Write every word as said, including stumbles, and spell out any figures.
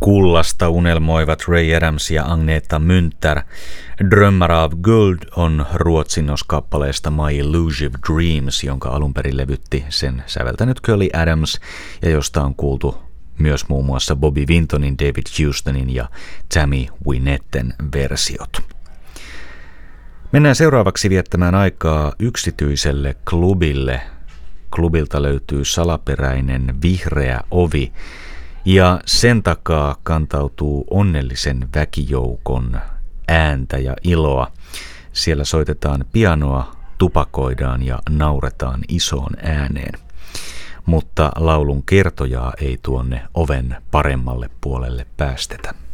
Kullasta unelmoivat Ray Adams ja Agneta Münter. Drömmar av guld on ruotsinnos kappaleesta My Illusive Dreams, jonka alun perin levytti sen säveltänyt Curly Adams ja josta on kuultu myös muun muassa Bobby Vintonin, David Houstonin ja Tammy Wynnetten versiot. Mennään seuraavaksi viettämään aikaa yksityiselle klubille. Klubilta löytyy salaperäinen vihreä ovi ja sen takaa kantautuu onnellisen väkijoukon ääntä ja iloa. Siellä soitetaan pianoa, tupakoidaan ja nauretaan isoon ääneen. Mutta laulun kertojaa ei tuonne oven paremmalle puolelle päästetä.